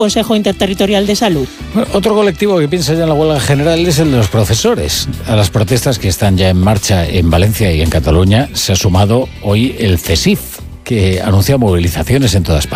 Consejo Interterritorial de Salud. Bueno, otro colectivo que piensa ya en la huelga general es el de los profesores. A las protestas que están ya en marcha en Valencia y en Cataluña se ha sumado hoy el CESIF, que anuncia movilizaciones en toda España.